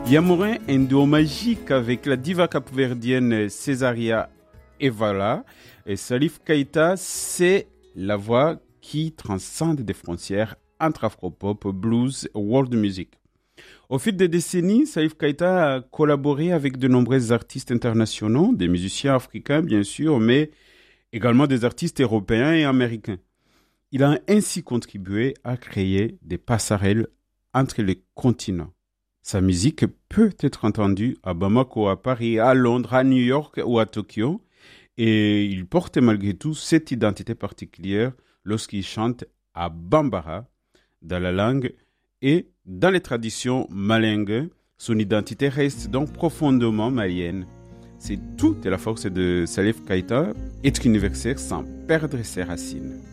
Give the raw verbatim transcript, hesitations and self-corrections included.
Yamorin, un duo magique avec la diva capverdienne Césaria Evala. Et Salif Keita, c'est la voix qui transcende des frontières entre afropop, blues et world music. Au fil des décennies, Salif Keita a collaboré avec de nombreux artistes internationaux, des musiciens africains bien sûr, mais également des artistes européens et américains. Il a ainsi contribué à créer des passerelles entre les continents. Sa musique peut être entendue à Bamako, à Paris, à Londres, à New York ou à Tokyo. Et il porte malgré tout cette identité particulière lorsqu'il chante à Bambara, dans la langue et dans les traditions malingues. Son identité reste donc profondément malienne. C'est toute la force de Salif Keita, être universel sans perdre ses racines.